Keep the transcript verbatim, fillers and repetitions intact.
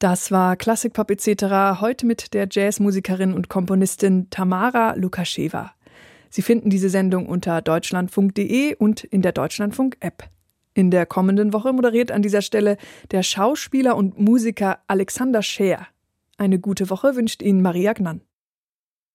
Das war Klassikpop et cetera, heute mit der Jazzmusikerin und Komponistin Tamara Lukascheva. Sie finden diese Sendung unter deutschlandfunk punkt de und in der Deutschlandfunk-App. In der kommenden Woche moderiert an dieser Stelle der Schauspieler und Musiker Alexander Scheer. Eine gute Woche wünscht Ihnen Maria Gnann.